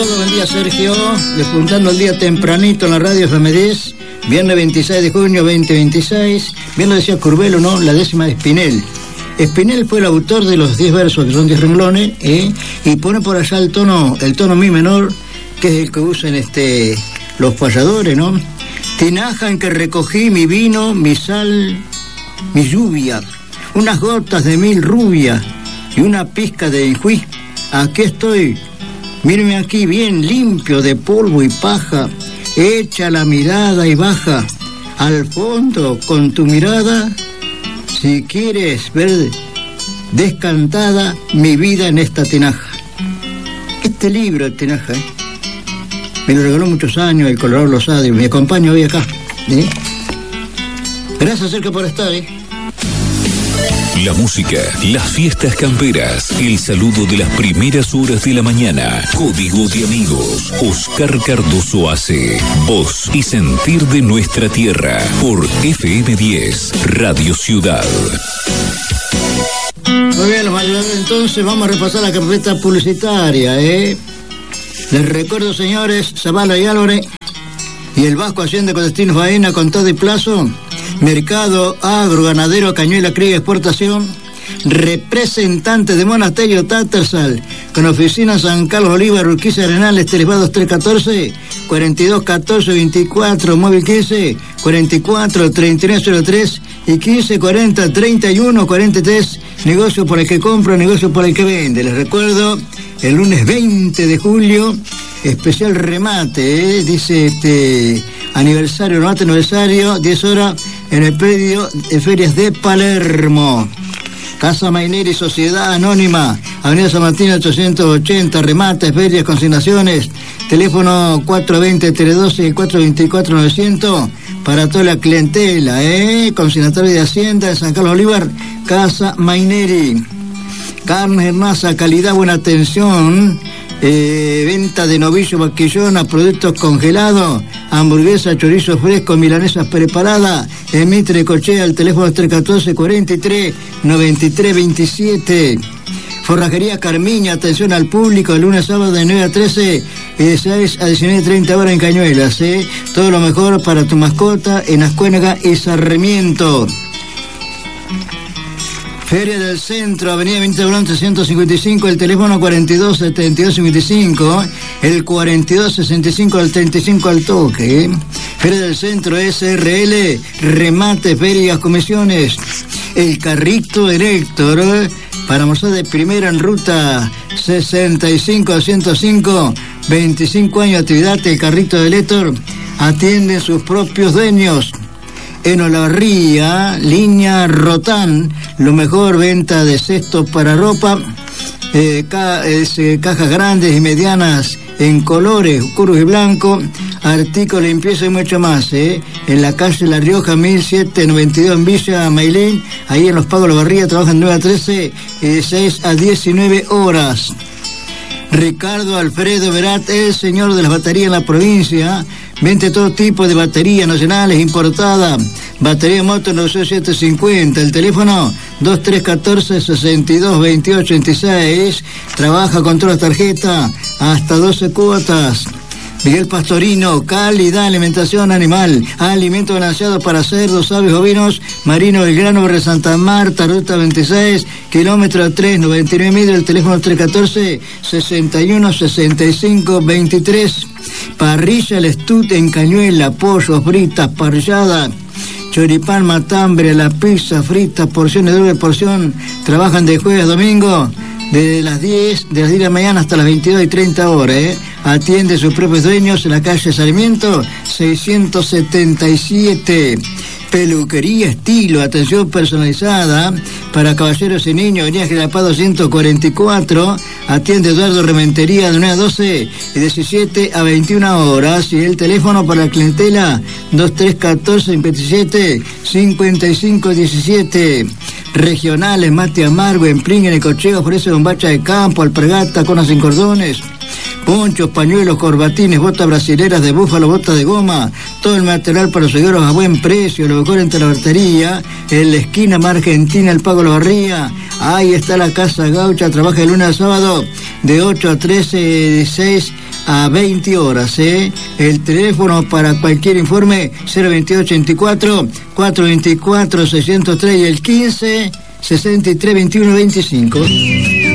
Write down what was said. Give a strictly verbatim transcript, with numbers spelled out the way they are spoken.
todos, buen día Sergio, despuntando el día tempranito en la radio F M diez, viernes veintiséis de junio veinte veintiséis, bien lo decía Curbelo, ¿no? La décima de Spinell. Spinell fue el autor de los diez versos, que son diez renglones, ¿eh? Y pone por allá el tono, el tono mi menor, que es el que usan este, los payadores, ¿no? Tinaja en que recogí mi vino, mi sal, mi lluvia, unas gotas de mil rubia y una pizca de enjuí. Aquí estoy, míreme aquí bien limpio de polvo y paja, echa la mirada y baja al fondo con tu mirada, si quieres ver descantada mi vida en esta tinaja. Este libro, el Tinaja, ¿eh? me lo regaló muchos años el Colorado Losada y me acompaña hoy acá, ¿eh? Gracias, Sergio, por estar, ¿eh? La música, las fiestas camperas, el saludo de las primeras horas de la mañana. Código de amigos. Oscar Cardoso hace voz y sentir de nuestra tierra por F M diez, Radio Ciudad. Muy bien, los mayores, entonces vamos a repasar la carpeta publicitaria, ¿eh? Les recuerdo, señores, Zavala y Álvarez y el Vasco Hacienda con destinos Baena, Contado y Plazo, Mercado Agro, Ganadero, Cañuela, Cría y Exportación, representante de Monasterio Tattersall, con oficina San Carlos Oliva, Urquiza Arenales, Televados tres uno cuatro, cuarenta y dos catorce veinticuatro, móvil quince, cuarenta y cuatro, treinta y nueve cero tres y quince, cuarenta, treinta y uno, cuarenta y tres, negocio por el que compra, negocio por el que vende. Les recuerdo, el lunes veinte de julio, especial remate, ¿eh? dice este aniversario, remate aniversario, diez horas, en el predio de Ferias de Palermo. Casa Maineri, Sociedad Anónima, Avenida San Martín ochocientos ochenta, remates, ferias, consignaciones, teléfono cuatro dos cero, tres uno dos y cuatro dos cuatro, novecientos, para toda la clientela, ¿eh? Consignatario de Hacienda de San Carlos Olivar, Casa Maineri. Carne Hermasa, calidad, buena atención, eh, venta de novillo, vaquillona, productos congelados, hamburguesa, chorizo fresco, milanesas preparadas, en Mitre Cochea, el teléfono tres uno cuatro, cuarenta y tres, noventa y tres veintisiete. Forrajería Carmiña, atención al público, el lunes sábado de nueve a trece y de seis a diecinueve treinta horas en Cañuelas, ¿eh? Todo lo mejor para tu mascota en Ascuénaga y Sarmiento. Feria del Centro, Avenida veinte Bolón trescientos cincuenta y cinco, el teléfono cuarenta y dos setenta y dos cincuenta y cinco, el cuarenta y dos sesenta y cinco al treinta y cinco al toque. Feria del Centro, S R L, remate, ferias, comisiones. El Carrito del Héctor, para almorzar de primera en ruta sesenta y cinco a ciento cinco, veinticinco años de actividad, el Carrito del Héctor atiende sus propios dueños. En Olavarría, línea Rotán, lo mejor, venta de cestos para ropa, eh, ca es, eh, cajas grandes y medianas en colores, oscuros y blancos, artículos de limpieza y mucho más, ¿eh? En la calle La Rioja, mil setecientos noventa y dos en Villa Mailén, ahí en Los Pagos Olavarría, trabajan nueve a trece y de seis a diecinueve horas. Ricardo Alfredo Verat, el señor de las baterías en la provincia, vende todo tipo de baterías nacionales, importadas, batería moto novecientos setecientos cincuenta, el teléfono dos tres uno cuatro, sesenta y dos veintiocho ochenta y seis, trabaja con todas las tarjetas, hasta doce cuotas. Miguel Pastorino, calidad, alimentación animal, alimentos balanceados para cerdos, aves, ovinos, Marino Belgrano, Barrio Santa Marta, ruta veintiséis, kilómetro tres, noventa y nueve metros, el teléfono tres uno cuatro, sesenta y uno sesenta y cinco veintitrés. Parrilla El Estut en Cañuela, pollo, fritas, parrillada, choripán, matambre, la pizza, fritas, porciones, doble porción, trabajan de jueves a domingo, de las diez, de las diez de la mañana hasta las veintidós y treinta horas, ¿eh? Atiende a sus propios dueños en la calle Sarmiento, seiscientos setenta y siete. Peluquería Estilo, atención personalizada para caballeros y niños, Avenida General Paz doscientos cuarenta y cuatro, atiende Eduardo Rementería de nueve a doce y diecisiete a veintiuna horas, y el teléfono para la clientela dos tres uno cuatro, cincuenta y siete, cincuenta y cinco diecisiete. Regionales, mate amargo, en Pringuen, Cocheo, ofrece bombacha de campo, alpargata, conas sin cordones, ponchos, pañuelos, corbatines, botas brasileras de búfalo, botas de goma, todo el material para los seguidores a buen precio, lo mejor entre la batería, en la esquina Mar Argentina, el Pago Olavarría, ahí está la Casa Gaucha, trabaja de lunes a sábado, de ocho a trece, de seis a veinte horas, ¿eh? El teléfono para cualquier informe, cero veintiocho ochenta y cuatro, cuatrocientos veinticuatro, seiscientos tres y el quince, sesenta y tres, veintiuno, veinticinco.